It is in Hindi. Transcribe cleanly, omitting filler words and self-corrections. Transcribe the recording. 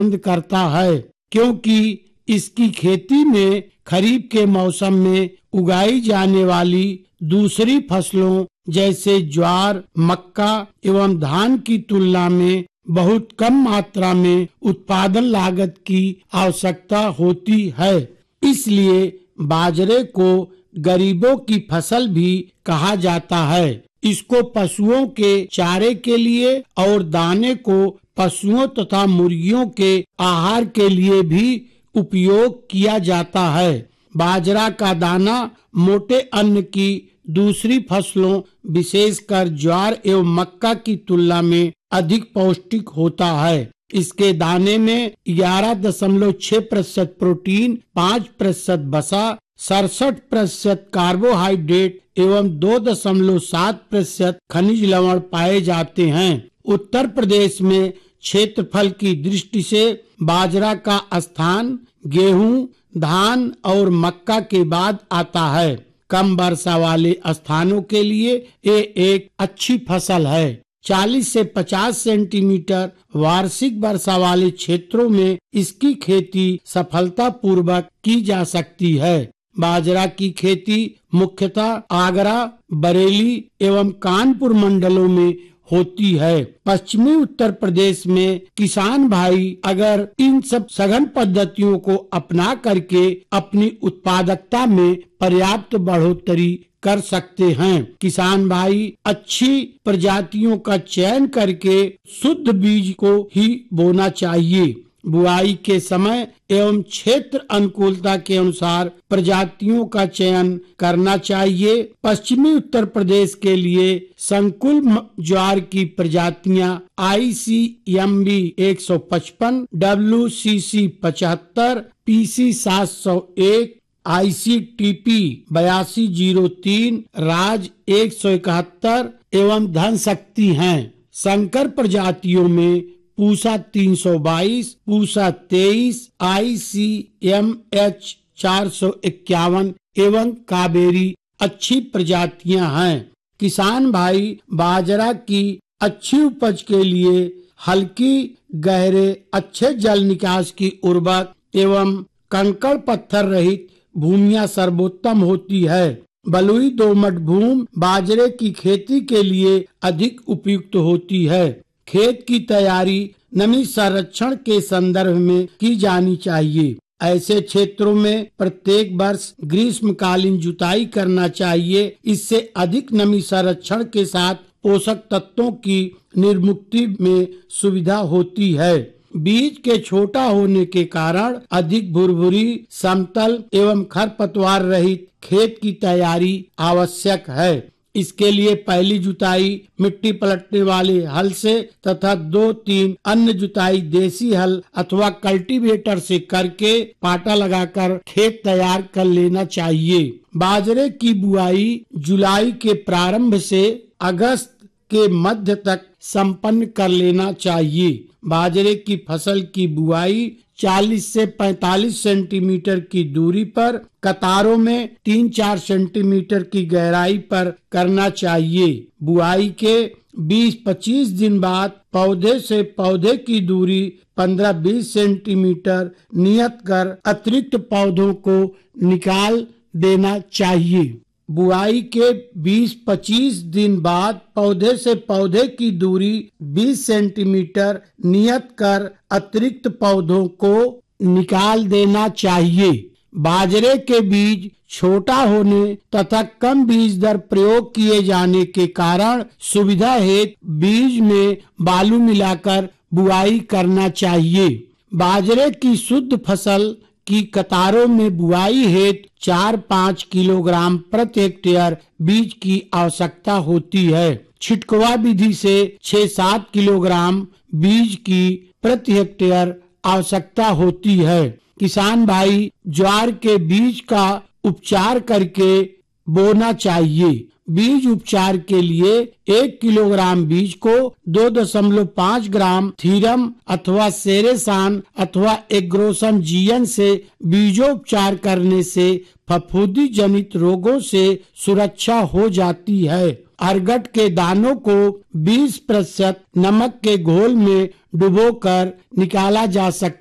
पसंद करता है, क्योंकि इसकी खेती में खरीफ के मौसम में उगाई जाने वाली दूसरी फसलों जैसे ज्वार, मक्का एवं धान की तुलना में बहुत कम मात्रा में उत्पादन लागत की आवश्यकता होती है। इसलिए बाजरे को गरीबों की फसल भी कहा जाता है। इसको पशुओं के चारे के लिए और दाने को पशुओं तथा मुर्गियों के आहार के लिए भी उपयोग किया जाता है। बाजरा का दाना मोटे अन्न की दूसरी फसलों विशेषकर ज्वार एवं मक्का की तुलना में अधिक पौष्टिक होता है। इसके दाने में 11.6% प्रोटीन, 5% वसा, 67% कार्बोहाइड्रेट एवं 2.7% खनिज लवण पाए जाते हैं। उत्तर प्रदेश में क्षेत्रफल की दृष्टि से बाजरा का स्थान गेहूं, धान और मक्का के बाद आता है। कम वर्षा वाले स्थानों के लिए ये एक अच्छी फसल है। 40 से 50 सेंटीमीटर वार्षिक वर्षा वाले क्षेत्रों में इसकी खेती सफलतापूर्वक की जा सकती है। बाजरा की खेती मुख्यतः आगरा, बरेली एवं कानपुर मंडलों में होती है। पश्चिमी उत्तर प्रदेश में किसान भाई अगर इन सब सघन पद्धतियों को अपना करके अपनी उत्पादकता में पर्याप्त बढ़ोतरी कर सकते हैं। किसान भाई अच्छी प्रजातियों का चयन करके शुद्ध बीज को ही बोना चाहिए। बुआई के समय एवं क्षेत्र अनुकूलता के अनुसार प्रजातियों का चयन करना चाहिए। पश्चिमी उत्तर प्रदेश के लिए संकुल ज्वार की प्रजातियां ICMB 155, WCC 75, PC 701, ICTP 8203, राज 171 एवं धन शक्ति हैं। संकर प्रजातियों में पूसा 322, पूसा 23, ICMH 451 एवं कावेरी अच्छी प्रजातियां हैं। किसान भाई बाजरा की अच्छी उपज के लिए हल्की, गहरे, अच्छे जल निकास की उर्वरक एवं कंकड़ पत्थर रहित भूमियां सर्वोत्तम होती है। बलुई दोमट भूमि बाजरे की खेती के लिए अधिक उपयुक्त होती है। खेत की तैयारी नमी संरक्षण के संदर्भ में की जानी चाहिए। ऐसे क्षेत्रों में प्रत्येक वर्ष ग्रीष्मकालीन जुताई करना चाहिए। इससे अधिक नमी संरक्षण के साथ पोषक तत्वों की निर्मुक्ति में सुविधा होती है। बीज के छोटा होने के कारण अधिक भुरभुरी, समतल एवं खरपतवार रहित खेत की तैयारी आवश्यक है। इसके लिए पहली जुताई मिट्टी पलटने वाले हल से तथा 2-3 अन्य जुताई देसी हल अथवा कल्टीवेटर से करके पाटा लगाकर खेत तैयार कर लेना चाहिए। बाजरे की बुआई जुलाई के प्रारंभ से अगस्त के मध्य तक संपन्न कर लेना चाहिए। बाजरे की फसल की बुआई 40 से 45 सेंटीमीटर की दूरी पर कतारों में 3-4 सेंटीमीटर की गहराई पर करना चाहिए। बुआई के 20-25 दिन बाद पौधे से पौधे की दूरी 15-20 सेंटीमीटर नियत कर अतिरिक्त पौधों को निकाल देना चाहिए। बुआई के 20-25 दिन बाद पौधे से पौधे की दूरी 20 सेंटीमीटर नियत कर अतिरिक्त पौधों को निकाल देना चाहिए। बाजरे के बीज छोटा होने तथा कम बीज दर प्रयोग किए जाने के कारण सुविधा हेतु बीज में बालू मिलाकर बुआई करना चाहिए। बाजरे की शुद्ध फसल की कतारों में बुआई हेतु 4-5 किलोग्राम प्रति हेक्टेयर बीज की आवश्यकता होती है। छिटकवा विधि से 6-7 किलोग्राम बीज की प्रति हेक्टेयर आवश्यकता होती है। किसान भाई ज्वार के बीज का उपचार करके बोना चाहिए। बीज उपचार के लिए 1 किलोग्राम बीज को 2.5 ग्राम थीरम अथवा सेरेसान अथवा एग्रोसन जीएन से बीजोपचार करने से फफूंदी जनित रोगों से सुरक्षा हो जाती है। अर्गट के दानों को 20% नमक के घोल में डुबोकर निकाला जा सकता